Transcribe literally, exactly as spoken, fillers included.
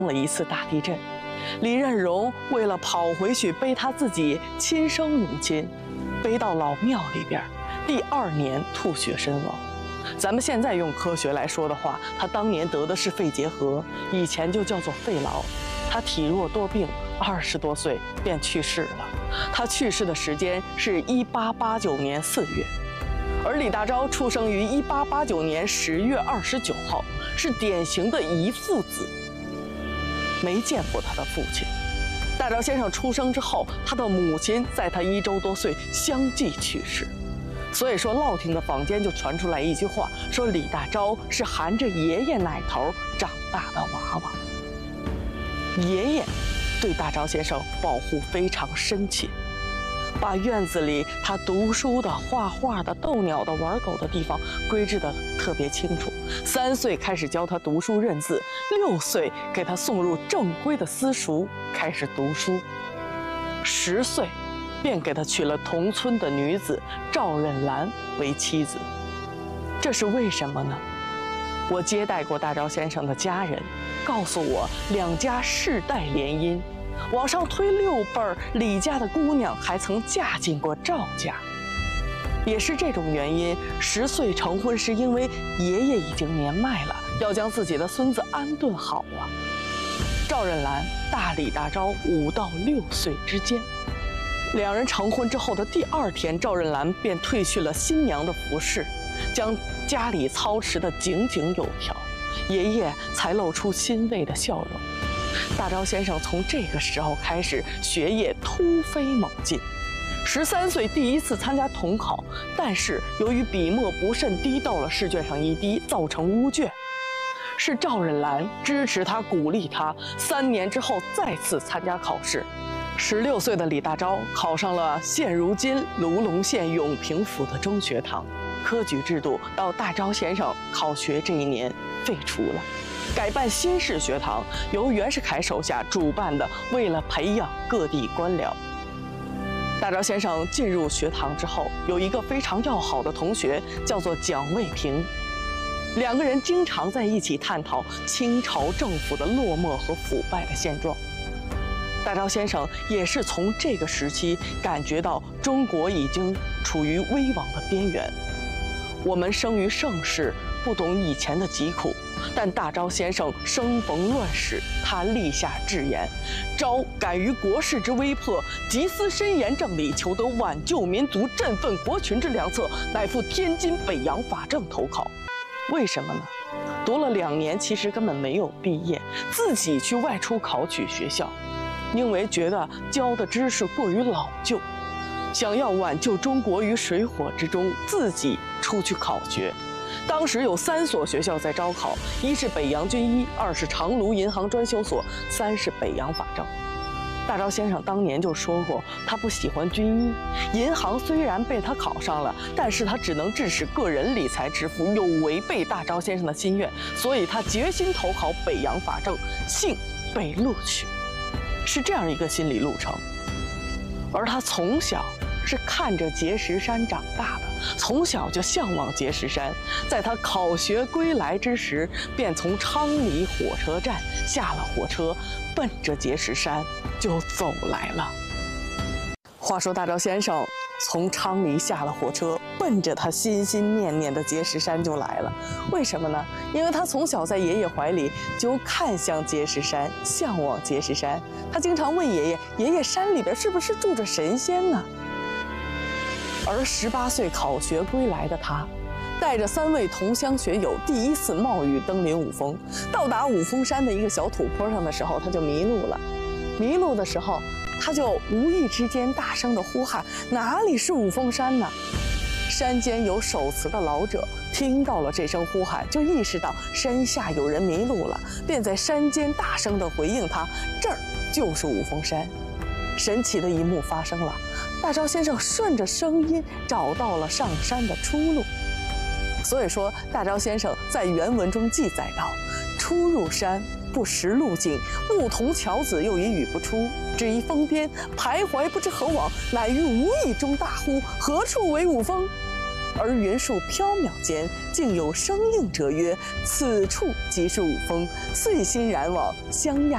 了一次大地震，李任荣为了跑回去背他自己亲生母亲，背到老庙里边，第二年吐血身亡。咱们现在用科学来说的话，他当年得的是肺结核，以前就叫做肺痨。他体弱多病，二十多岁便去世了。他去世的时间是一八八九年四月，而李大钊出生于一八八九年十月二十九号，是典型的遗腹子。没见过他的父亲。大钊先生出生之后，他的母亲在他一周多岁相继去世。所以说，烙亭的坊间就传出来一句话，说李大钊是含着爷爷奶头长大的娃娃。爷爷对大钊先生保护非常深切，把院子里他读书的、画画的、逗鸟的、玩狗的地方规制得特别清楚。三岁开始教他读书认字，六岁给他送入正规的私塾开始读书，十岁便给他娶了同村的女子赵任兰为妻子。这是为什么呢？我接待过大钊先生的家人，告诉我两家世代联姻，往上推六辈儿，李家的姑娘还曾嫁进过赵家。也是这种原因，十岁成婚是因为爷爷已经年迈了，要将自己的孙子安顿好啊。赵任兰大李大钊五到六岁之间，两人成婚之后的第二天，赵任兰便褪去了新娘的服饰，将家里操持得井井有条，爷爷才露出欣慰的笑容。大钊先生从这个时候开始学业突飞猛进，十三岁第一次参加统考，但是由于笔墨不慎滴到了试卷上一滴，造成乌卷。是赵任兰支持他、鼓励他，三年之后再次参加考试。十六岁的李大钊考上了现如今卢龙县永平府的中学堂，科举制度到大钊先生考学这一年废除了，改办新式学堂，由袁世凯手下主办的，为了培养各地官僚。大钊先生进入学堂之后，有一个非常要好的同学，叫做蒋渭平，两个人经常在一起探讨清朝政府的落寞和腐败的现状。大钊先生也是从这个时期感觉到中国已经处于危亡的边缘。我们生于盛世，不懂以前的疾苦，但大钊先生生逢乱世，他立下志言：钊敢于国事之危迫，急思深严正理，求得挽救民族、振奋国群之良策，乃赴天津北洋法政投考。为什么呢？读了两年，其实根本没有毕业，自己去外出考取学校，因为觉得教的知识过于老旧，想要挽救中国于水火之中，自己出去考学。当时有三所学校在招考，一是北洋军医，二是长卢银行专修所，三是北洋法政。大钊先生当年就说过，他不喜欢军医，银行虽然被他考上了，但是他只能致使个人理财致富，有违背大钊先生的心愿，所以他决心投考北洋法政，幸被录取，是这样一个心理路程。而他从小是看着碣石山长大的，从小就向往碣石山。在他考学归来之时，便从昌黎火车站下了火车，奔着碣石山就走来了。话说大钊先生从昌黎下了火车，奔着他心心念念的碣石山就来了。为什么呢？因为他从小在爷爷怀里就看向碣石山，向往碣石山。他经常问爷爷：“爷爷，山里边是不是住着神仙呢？”而十八岁考学归来的他，带着三位同乡学友，第一次冒雨登临五峰。到达五峰山的一个小土坡上的时候，他就迷路了。迷路的时候，他就无意之间大声地呼喊：“哪里是五峰山呢？”山间有手持的老者听到了这声呼喊，就意识到山下有人迷路了，便在山间大声地回应他：“这儿就是五峰山。”神奇的一幕发生了，大钊先生顺着声音找到了上山的出路。所以说，大钊先生在原文中记载道：“初入山，不识路径，牧童樵子又已语不出，只一峰巅，徘徊不知何往，乃于无意中大呼：何处为五峰？而云树缥缈间，竟有声应者曰：此处即是五峰。遂欣然往湘亚